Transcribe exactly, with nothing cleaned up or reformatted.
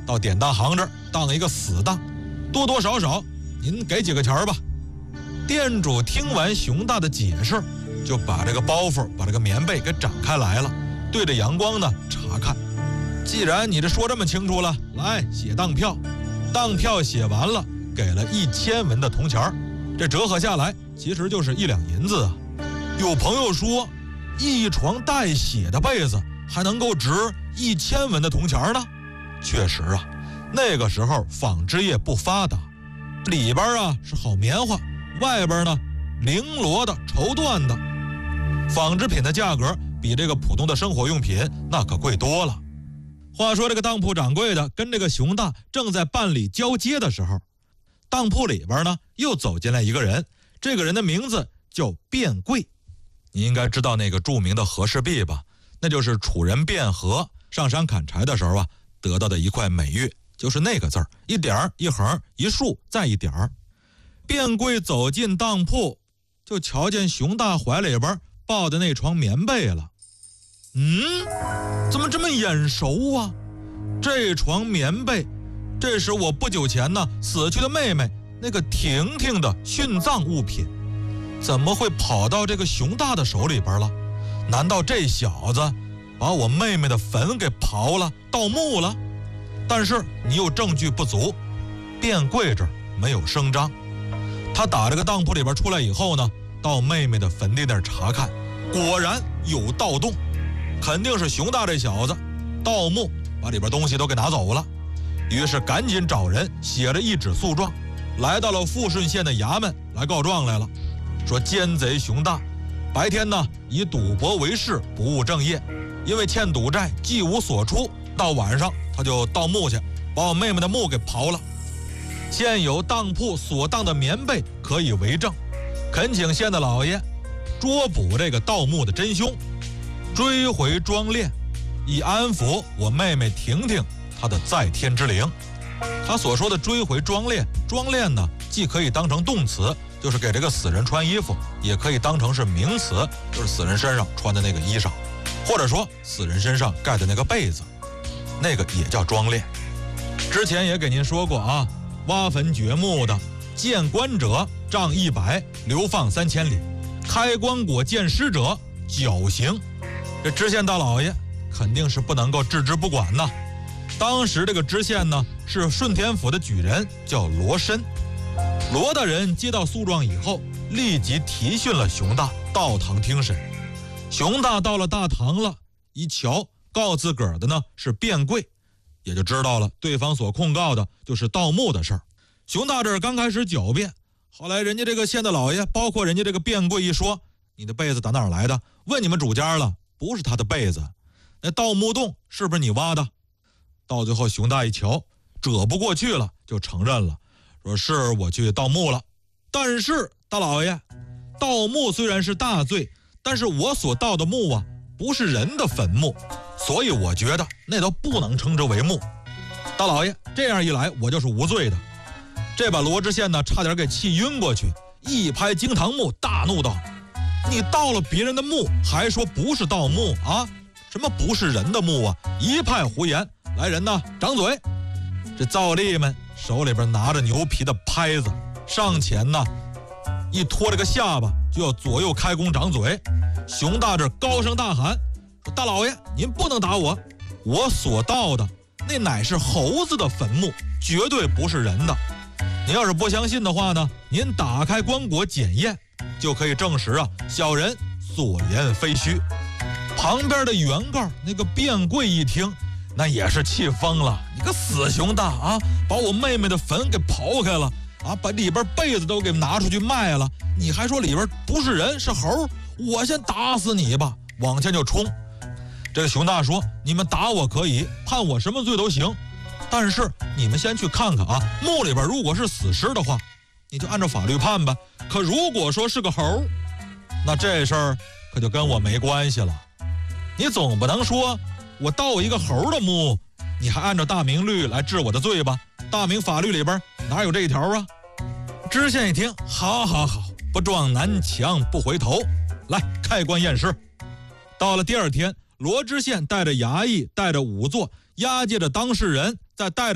到典当行这儿当一个死当，多多少少您给几个钱吧。店主听完熊大的解释，就把这个包袱把这个棉被给展开来了，对着阳光呢查看。既然你这说这么清楚了，来写当票。当票写完了，给了一千文的铜钱，这折合下来其实就是一两银子啊。有朋友说，一床带血的被子还能够值一千文的铜钱呢？确实啊，那个时候纺织业不发达，里边啊是好棉花，外边呢绫罗的绸缎的，纺织品的价格比这个普通的生活用品那可贵多了。话说这个当铺掌柜的跟这个熊大正在办理交接的时候，当铺里边呢又走进来一个人，这个人的名字叫卞贵。你应该知道那个著名的和氏璧吧？那就是楚人卞和上山砍柴的时候啊得到的一块美玉，就是那个字儿，一点一横一竖再一点儿。卞贵走进当铺，就瞧见熊大怀里边抱的那床棉被了。嗯，怎么这么眼熟啊？这床棉被，这是我不久前呢死去的妹妹那个婷婷的殉葬物品，怎么会跑到这个熊大的手里边了？难道这小子把我妹妹的坟给刨了，盗墓了？但是你有证据不足，卞贵这儿没有声张。他打这个当铺里边出来以后呢，到妹妹的坟地那儿查看，果然有盗洞，肯定是熊大这小子盗墓，把里边东西都给拿走了。于是赶紧找人写了一纸诉状，来到了富顺县的衙门来告状来了，说奸贼熊大白天呢以赌博为事，不务正业，因为欠赌债既无所出，到晚上他就盗墓去，把我妹妹的墓给刨了。现有当铺所当的棉被可以为证，恳请县的老爷捉捕这个盗墓的真凶，追回庄殓，以安抚我妹妹婷婷她的在天之灵。他所说的追回庄殓，庄殓呢既可以当成动词，就是给这个死人穿衣服，也可以当成是名词，就是死人身上穿的那个衣裳，或者说死人身上盖的那个被子，那个也叫庄殓。之前也给您说过啊，挖坟掘墓的，见棺者杖一百，流放三千里；开棺椁见尸者绞刑。这知县大老爷肯定是不能够置之不管呐。当时这个知县呢是顺天府的举人，叫罗申。罗大人接到诉状以后，立即提讯了熊大到堂听审。熊大到了大堂了，一瞧告自个儿的呢是卞贵，也就知道了对方所控告的就是盗墓的事儿。熊大这儿刚开始狡辩，后来人家这个县的老爷，包括人家这个卞贵一说，你的被子打哪儿来的？问你们主家了，不是他的被子，那盗墓洞是不是你挖的？到最后熊大一瞧折不过去了，就承认了，说是我去盗墓了。但是大老爷，盗墓虽然是大罪，但是我所盗的墓啊不是人的坟墓，所以我觉得那都不能称之为墓。大老爷，这样一来我就是无罪的。这把罗知县呢差点给气晕过去，一拍惊堂木，大怒道：你盗了别人的墓还说不是盗墓啊？什么不是人的墓啊？一派胡言！来人呐，掌嘴！这造吏们手里边拿着牛皮的拍子，上前呢一拖这个下巴，就要左右开弓掌嘴。熊大这高声大喊说：大老爷，您不能打我，我所盗的那乃是猴子的坟墓，绝对不是人的。您要是不相信的话呢，您打开棺椁检验，就可以证实啊小人所言非虚。旁边的原告那个卞贵一听，那也是气疯了，你个死熊大啊，把我妹妹的坟给刨开了啊，把里边被子都给拿出去卖了，你还说里边不是人是猴，我先打死你吧！往前就冲。这个熊大说，你们打我可以，判我什么罪都行，但是你们先去看看啊，墓里边如果是死尸的话，你就按照法律判吧，可如果说是个猴，那这事儿可就跟我没关系了。你总不能说我盗一个猴的墓，你还按照大明律来治我的罪吧？大明法律里边哪有这一条啊？知县一听，好好好，不撞南墙不回头，来开棺验尸。到了第二天，罗知县带着衙役，带着仵作，押解着当事人，再带着